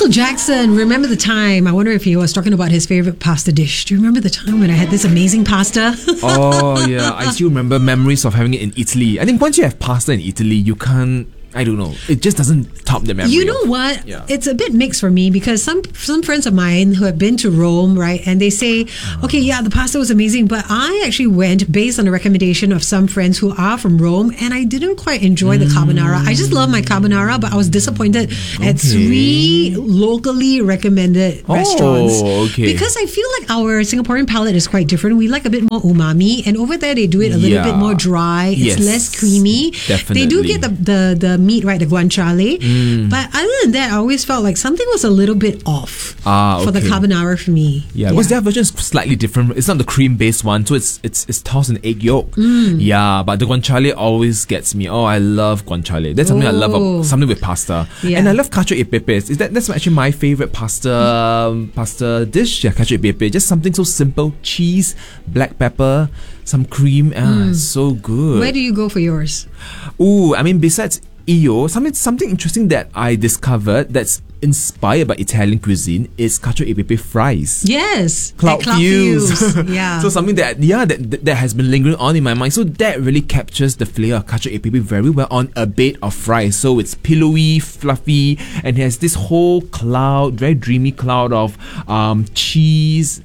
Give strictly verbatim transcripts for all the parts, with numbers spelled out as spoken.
Michael Jackson, remember the time? I wonder if he was talking about his favorite pasta dish. Do you remember the time when I had this amazing pasta? Oh, yeah. I still remember memories of having it in Italy. I think once you have pasta in Italy, you can't, I don't know, it just doesn't top the memory. You know of, what? Yeah. It's a bit mixed for me because some some friends of mine who have been to Rome, right, and they say, okay, yeah, the pasta was amazing, but I actually went based on the recommendation of some friends who are from Rome, and I didn't quite enjoy the carbonara. I just love my carbonara, but I was disappointed Okay. at three locally recommended Oh, restaurants. okay. Because I feel like our Singaporean palate is quite different. We like a bit more umami, and over there they do it a little Yeah. bit more dry. It's Yes, less creamy. They do definitely. get the, the, the meat, right, the guanciale. Mm. But other than that, I always felt like something was a little bit off Ah, for the okay. carbonara for me. Yeah, because their version is slightly different. It's not the cream-based one, so it's it's it's tossed in egg yolk. Mm. Yeah, but the guanciale always gets me. Oh, I love guanciale. That's something I love. Oh. About, something with pasta, Yeah. and I love cacio e pepe. Is that that's actually my favorite pasta um, pasta dish? Yeah, cacio e pepe. Just something so simple: cheese, black pepper, some cream. Ah, it's so good. Where do you go for yours? Ooh, I mean, besides E O, something something interesting that I discovered that's inspired by Italian cuisine is cacio e pepe fries. Yes, Cloud, at Cloud Views. Views. Yeah. So something that yeah that, that that has been lingering on in my mind. So that really captures the flavor of cacio e pepe very well on a bed of fries. So it's pillowy, fluffy, and has this whole cloud, very dreamy cloud of um cheese,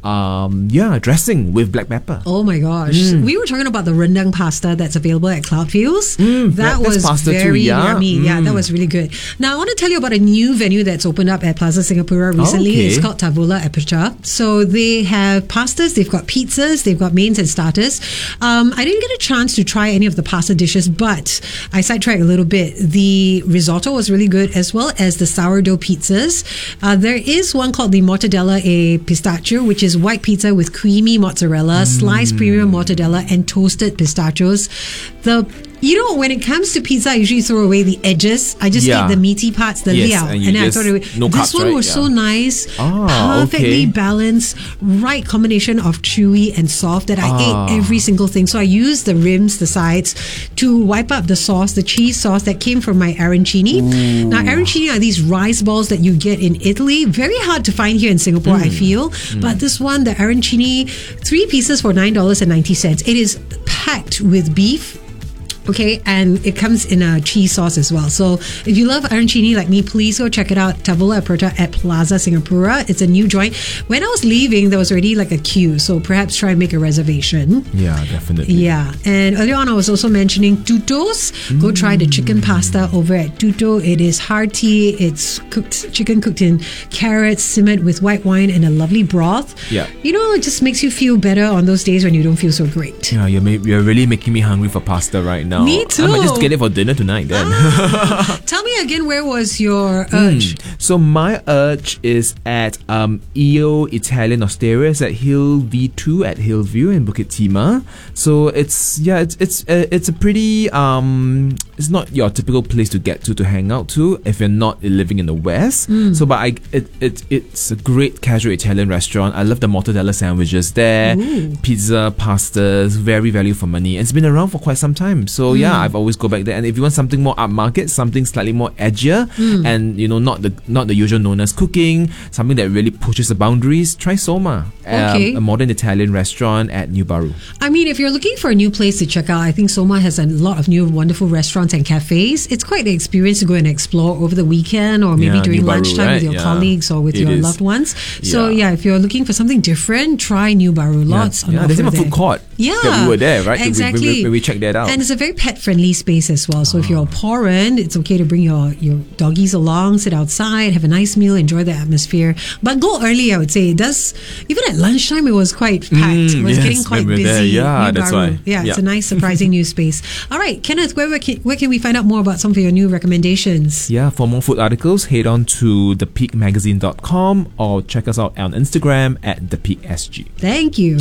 um yeah, dressing with black pepper. Oh my gosh. Mm. We were talking about the rendang pasta that's available at Cloud Views. Mm, that that- that's was pasta too, very yeah? yummy. Yeah, that Mm. was really good. Now, I want to tell you about a new venue that's opened up at Plaza Singapura recently. Okay. It's called Tavola Aperture. So they have pastas, they've got pizzas, they've got mains and starters. Um, I didn't get a chance to try any of the pasta dishes, but I sidetracked a little bit. The risotto was really good as well as the sourdough pizzas. Uh, there is one called the Mortadella e Pistachio, which is white pizza with creamy mozzarella, sliced premium mortadella, and toasted pistachios. The You know, when it comes to pizza, I usually throw away the edges. I just Yeah. eat the meaty parts, the Yes, liao, and you and, I just- throw it away. no this carbs, one right? was Yeah. so nice, Ah, perfectly okay. balanced, right combination of chewy and soft that I Ah. ate every single thing. So I used the rims, the sides, to wipe up the sauce, the cheese sauce that came from my arancini. Now, arancini are these rice balls that you get in Italy. Very hard to find here in Singapore, I feel. But this one, the arancini, three pieces for nine dollars and ninety cents. It is packed with beef. Okay, and it comes in a cheese sauce as well. So if you love arancini like me, please go check it out. Tavola Aperta at Plaza Singapura. It's a new joint. When I was leaving, there was already like a queue. So perhaps try and make a reservation. Yeah, definitely. Yeah, and earlier on I was also mentioning Tuto's. Go try the chicken pasta over at Tuto. It is hearty. It's cooked chicken cooked in carrots, simmered with white wine and a lovely broth. Yeah. You know, it just makes you feel better on those days when you don't feel so great. Yeah, you're, ma- you're really making me hungry for pasta right now. Me too. I might just get it for dinner tonight then. Ah. Tell me again, where was your urge? Mm. So my urge is at um, E O Italian Osteria. It's at Hill V two at Hillview in Bukit Timah. So it's yeah, it's it's uh, it's a pretty um, it's not your typical place to get to to hang out to if you're not living in the West. Mm. So but I it, it it's a great casual Italian restaurant. I love the mortadella sandwiches there, Ooh. pizza, pastas, very value for money. It's been around for quite some time. So Mm. yeah, I've always go back there. And if you want something more upmarket, something slightly more edgier, Mm. and you know not the not the usual known as cooking, something that really pushes the boundaries, try Soma, Okay. um, a modern Italian restaurant at New Baru. I mean, if you're looking for a new place to check out, I think Soma has a lot of new wonderful restaurants and cafes. It's quite an experience to go and explore over the weekend or maybe Yeah, during New Baru, lunchtime right? with your Yeah. colleagues or with It your is. loved ones. So Yeah. yeah, if you're looking for something different, try New Baru. Lots yeah, on yeah, offer there's even a there. food court. Yeah, that we were there, right? We- we- Exactly. We, we, we checked that out. And it's a very pet-friendly space as well. So if you're a parent, it's okay to bring your, your doggies along, sit outside, have a nice meal, enjoy the atmosphere. But go early, I would say. It does, even at lunchtime, it was quite packed. Mm, it was yes, getting quite when we busy. were there. Yeah, New that's Baru. why. Yeah, it's Yeah. a nice, surprising new space. All right, Kenneth, where, where, can, where can we find out more about some of your new recommendations? Yeah, for more food articles, head on to the peak magazine dot com or check us out on Instagram at the peak S G. Thank you.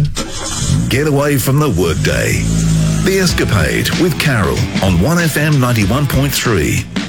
Get away from the workday. The Escapade with Carol on one F M ninety-one point three.